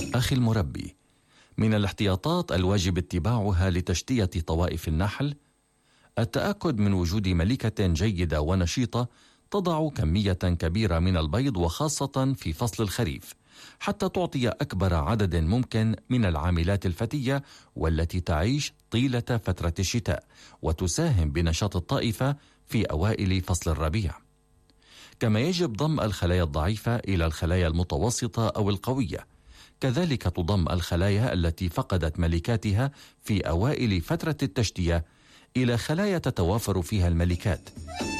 أخي المربي، من الاحتياطات الواجب اتباعها لتشتية طوائف النحل التأكد من وجود ملكة جيدة ونشيطة تضع كمية كبيرة من البيض، وخاصة في فصل الخريف، حتى تعطي أكبر عدد ممكن من العاملات الفتية والتي تعيش طيلة فترة الشتاء، وتساهم بنشاط الطائفة في أوائل فصل الربيع. كما يجب ضم الخلايا الضعيفة إلى الخلايا المتوسطة أو القوية، كذلك تضم الخلايا التي فقدت ملكاتها في أوائل فترة التشتية إلى خلايا تتوافر فيها الملكات،